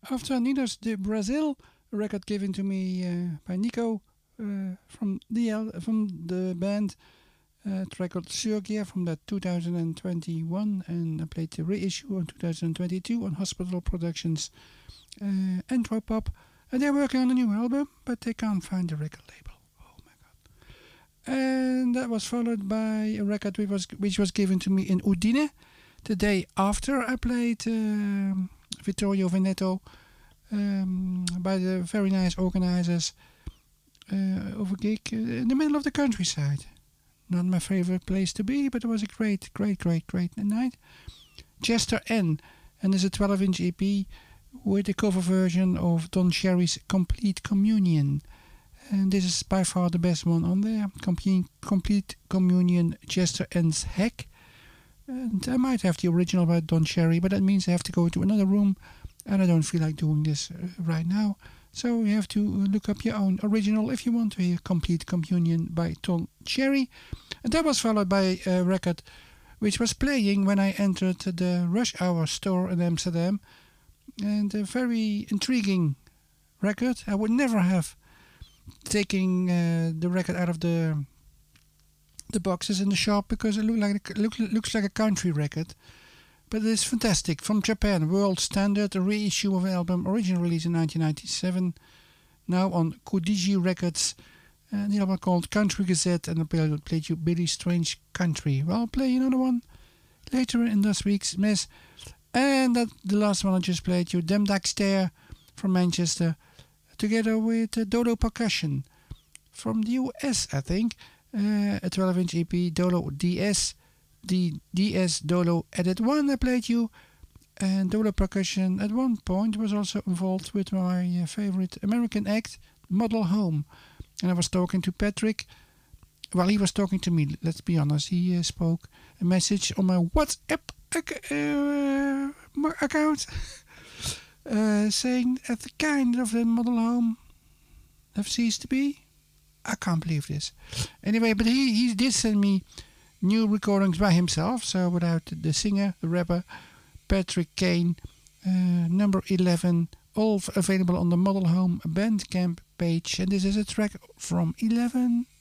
After Nidos de Brazil, a record given to me by Nico from the band. Track called Surgia from that 2021, and I played the reissue in 2022 on Hospital Productions Entropop. And they're working on a new album, but they can't find the record label. Oh my god. And that was followed by a record which was given to me in Udine the day after I played Vittorio Veneto by the very nice organizers of a gig in the middle of the countryside. Not my favorite place to be, but it was a great night. Chester N, and there's a 12-inch EP with a cover version of Don Cherry's Complete Communion. And this is by far the best one on there. Complete Communion, Chester N's Heck. And I might have the original by Don Cherry, but that means I have to go to another room, and I don't feel like doing this right now. So you have to look up your own original if you want to hear Complete Communion by Don Cherry. And that was followed by a record which was playing when I entered the Rush Hour store in Amsterdam. And a very intriguing record. I would never have taken the record out of the boxes in the shop because it looks like a country record. But it's fantastic. From Japan, World Standard, a reissue of an album, original release in 1997. Now on Kodiji Records. The album called Country Gazette, and I played you Billy Strange Country. Well, I'll play another one later in this week's mess. And the last one I just played you, Dem Daxter from Manchester, together with Dodo Percussion from the US, I think. A 12-inch EP, Dodo DS. The DS Dodo Edit 1 I played you, and Dodo Percussion at one point was also involved with my favorite American act, Model Home. And I was talking to Patrick. Well, he was talking to me, let's be honest. He spoke a message on my WhatsApp account saying that the kind of the Model Home have ceased to be. I can't believe this. Anyway, but he did send me new recordings by himself, so without the singer, the rapper, Patrick Kane, number 11, all available on the Model Home Bandcamp page. And this is a track from 11.